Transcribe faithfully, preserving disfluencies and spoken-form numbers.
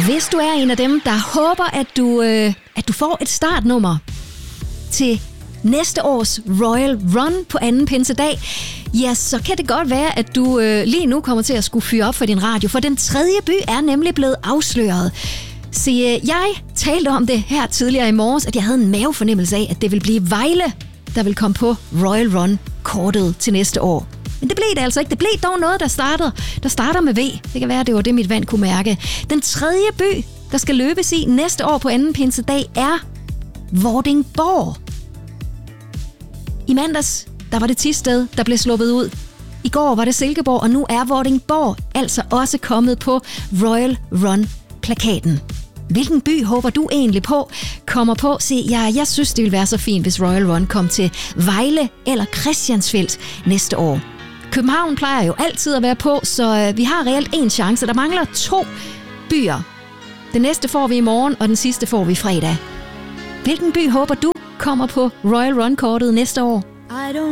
Hvis du er en af dem, der håber, at du, øh, at du får et startnummer til næste års Royal Run på anden pinsedag, ja, så kan det godt være, at du øh, lige nu kommer til at skulle fyre op for din radio, for den tredje by er nemlig blevet afsløret. Så øh, jeg talte om det her tidligere i morges, at jeg havde en mavefornemmelse af, at det vil blive Vejle, der vil komme på Royal Run-kortet til næste år. Men det blev det altså ikke. Det blev dog noget, der starter, der starter med V. Det kan være, det var det, mit vand kunne mærke. Den tredje by, der skal løbes i næste år på anden pinsedag, er Vordingborg. I mandags, der var det Thisted, der blev sluppet ud. I går var det Silkeborg, og nu er Vordingborg altså også kommet på Royal Run-plakaten. Hvilken by håber du egentlig på kommer på? Se, jeg, jeg synes, det ville være så fint, hvis Royal Run kom til Vejle eller Christiansfeld næste år. København plejer jo altid at være på, så vi har reelt en chance. Der mangler to byer. Den næste får vi i morgen, og den sidste får vi fredag. Hvilken by håber du kommer på Royal Run-kortet næste år?